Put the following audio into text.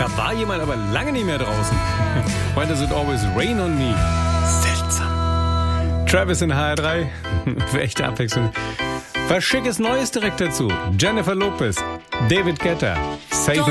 Da war jemand aber lange nicht mehr draußen. Why does it always rain on me? Seltsam. Travis in HR3. Für echte Abwechslung. Was Schickes Neues direkt dazu. Jennifer Lopez, David Guetta, Save